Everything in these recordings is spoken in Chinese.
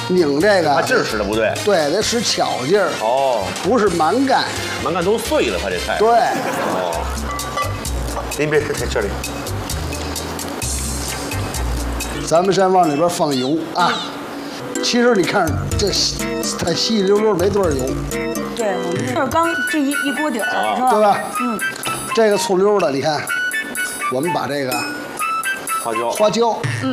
拧这个， 它劲儿使的不对。 对，得使巧劲儿。 哦， 不是蛮干， 蛮干都碎了，它这菜。 对。 哦，您别这里。 咱们先往里边放油啊。其实你看这，它稀里溜溜没多少油。 对，我们这刚这一锅底儿，是吧？ 对吧？ 嗯。 这个醋溜的，你看，我们把这个花椒，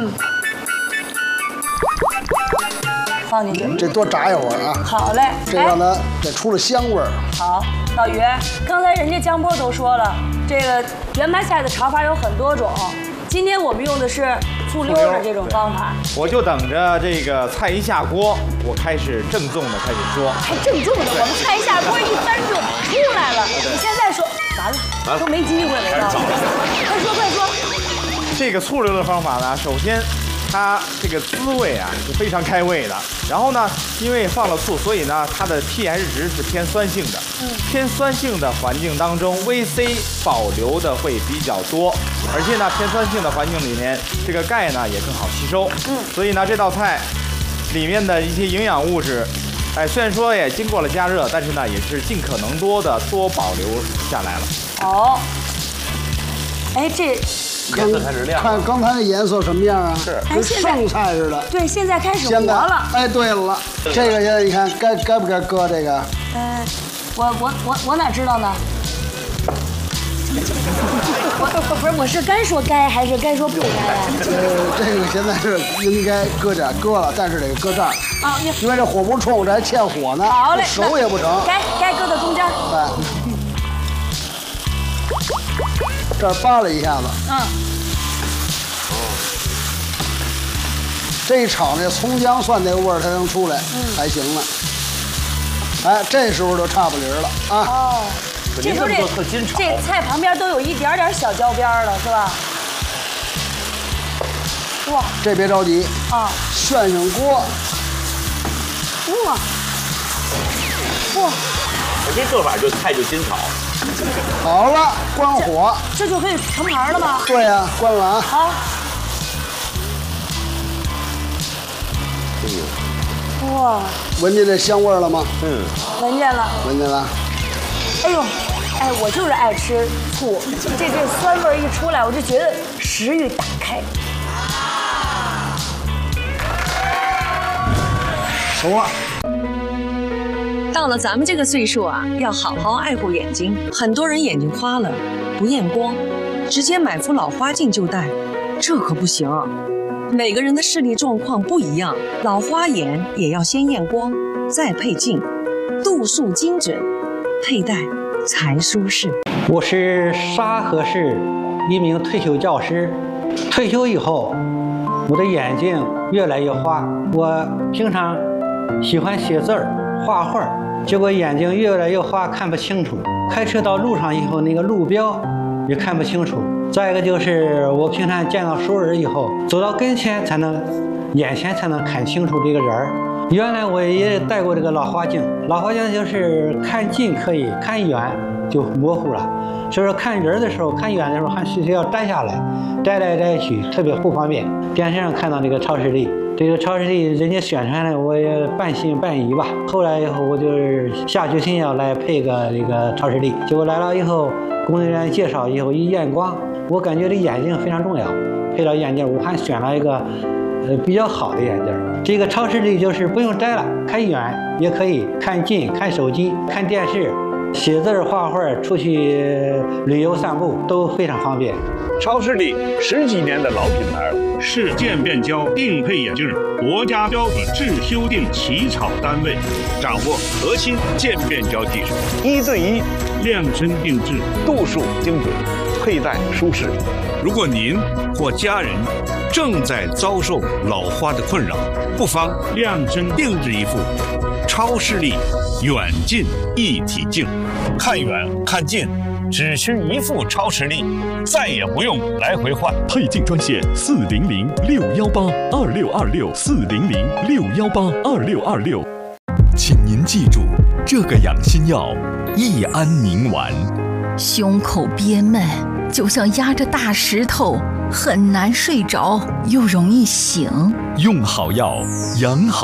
放进去， 这多炸一会儿啊。 好嘞， 这让它得出了香味儿。 好，老于，刚才人家江波都说了，这个圆白菜的炒法有很多种，今天我们用的是醋溜的这种方法。 我就等着这个菜一下锅，我开始郑重的开始说。 还郑重的，我们菜一下锅一翻就出来了。你现在说完了，都没机会了，快说快说。 这个醋溜的方法呢，首先它这个滋味啊是非常开胃的。然后呢，因为放了醋，所以呢它的 pH 值是偏酸性的。偏酸性的环境当中 ，VC 保留的会比较多，而且呢偏酸性的环境里面，这个钙呢也更好吸收。所以呢这道菜里面的一些营养物质，虽然说也经过了加热，但是呢也是尽可能多保留下来了。 好，这。 颜色开始亮， 看刚才那颜色什么样啊？ 是跟剩菜似的。 对，现在开始活了。 对了，这个现在你看该不该搁这个？ 我哪知道呢？我是该说该还是该说不该啊？ 这个现在是应该搁了，但是得搁这儿啊， 因为这火不冲，这还欠火呢。 好嘞， 熟也不成。 该搁到中间。 这儿扒拉一下子，这一炒那葱姜蒜那个味儿才能出来，还行了。这时候就差不离了啊。 哦，这时候这菜旁边都有一点点小焦边了，是吧？哇， 这别着急啊，旋上锅。 哇， 这做法菜就金炒。 好了，关火， 这就可以盛盘了吗？ 对呀，关了啊。 好。哇， 闻见这香味了吗？ 闻见了。 闻见了。 哎呦，我就是爱吃醋，这酸味一出来，我就觉得食欲打开。 熟了。 到了咱们这个岁数啊，要好好爱护眼睛。很多人眼睛花了，不验光，直接买副老花镜就戴，这可不行。每个人的视力状况不一样，老花眼也要先验光，再配镜，度数精准，佩戴才舒适。 我是沙河市一名退休教师，退休以后，我的眼睛越来越花。我平常喜欢写字儿、画画。结果眼睛越来越花，看不清楚。开车到路上以后，那个路标也看不清楚。再一个就是我平常见到熟人以后，走到跟前眼前才能看清楚这个人儿。原来我也戴过这个老花镜，老花镜就是看近可以，看远就模糊了。所以说看人的时候，看远的时候还需要摘下来，摘来摘去特别不方便。电视上看到这个超视力。这个超视力人家宣传了，我也半信半疑吧。后来以后，我就是下决心要来配个这个超视力。结果来了以后，工作人员介绍以后一验光，我感觉这眼睛非常重要。配了眼镜，我还选了一个比较好的眼镜。这个超视力就是不用摘了，看远也可以，看近，看手机，看电视，写字画画，出去旅游散步都非常方便。 超视力10几年的老品牌了，是渐变焦定配眼镜国家标准制修订起草单位，掌握核心渐变焦技术，1对1量身定制，度数精准，佩戴舒适。如果您或家人正在遭受老花的困扰，不妨量身定制一副超视力远近一体镜，看远看近只需一副超视力，再也不用来回换。 配镜专线400-618-2626，400-618-2626。请您记住这个养心药益安宁丸。 胸口憋闷，就像压着大石头，很难睡着，又容易醒。 用好药，养好。